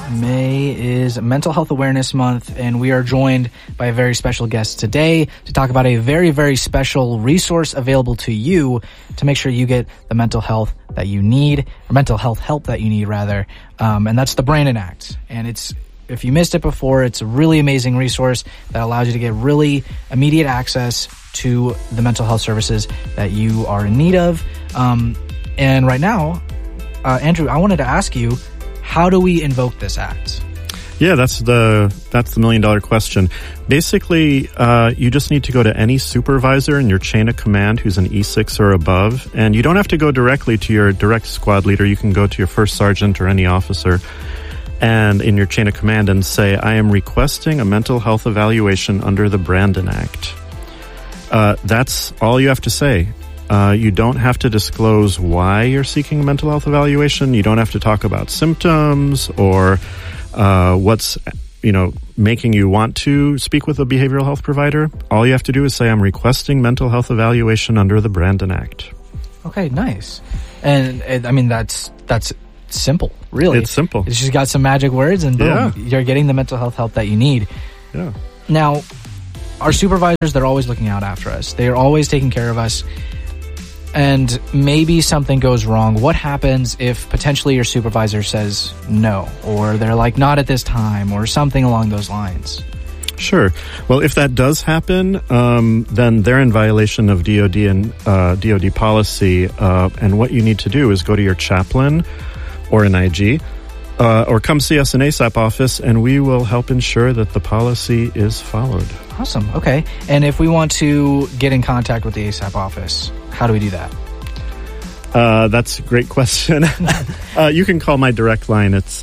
May is Mental Health Awareness Month, and we are joined by a very special guest today to talk about a very, very special resource available to you to make sure you get the mental health that you need, or mental health help that you need, rather. And that's the Brandon Act. And if you missed it before, it's a really amazing resource that allows you to get really immediate access to the mental health services that you are in need of. And right now, Andrew, I wanted to ask you, how do we invoke this act? Yeah, that's the $1 million question. Basically, you just need to go to any supervisor in your chain of command who's an E6 or above, and you don't have to go directly to your direct squad leader. You can go to your first sergeant or any officer and in your chain of command and say, I am requesting a mental health evaluation under the Brandon Act. That's all you have to say. You don't have to disclose why you're seeking a mental health evaluation. You don't have to talk about symptoms or what's making you want to speak with a behavioral health provider. All you have to do is say, I'm requesting mental health evaluation under the Brandon Act. Okay, nice. And I mean, that's simple, really. It's simple. It's just got some magic words and boom, you're getting the mental health help that you need. Yeah. Now, our supervisors, they're always looking out after us. They are always taking care of us. And maybe something goes wrong. What happens if potentially your supervisor says no, or they're like, not at this time, or something along those lines? Sure. Well, if that does happen, then they're in violation of DOD and DOD policy. And what you need to do is go to your chaplain or an IG, or come see us in ASAP office, and we will help ensure that the policy is followed. Awesome. Okay. And if we want to get in contact with the ASAP office, how do we do that? That's a great question. You can call my direct line. It's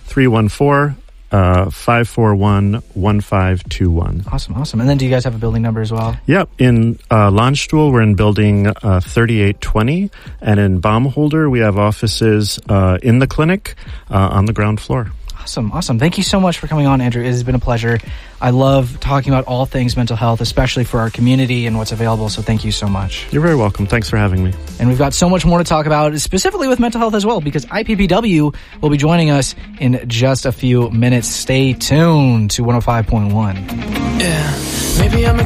314-541-1521. Awesome. And then do you guys have a building number as well? Yep. In Landstuhl, we're in building 3820. And in Baumholder, we have offices in the clinic on the ground floor. Awesome. Thank you so much for coming on, Andrew. It has been a pleasure. I love talking about all things mental health, especially for our community and what's available. So thank you so much. You're very welcome. Thanks for having me. And we've got so much more to talk about, specifically with mental health as well, because IPPW will be joining us in just a few minutes. Stay tuned to 105.1. Yeah, maybe I'm